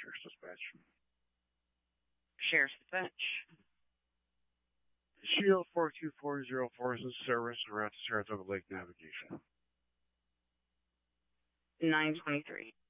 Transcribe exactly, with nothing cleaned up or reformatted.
Sheriff's Dispatch. Sheriff's Dispatch. Shield four two four zero four is in service around Saratoga Lake Navigation. nine twenty-three.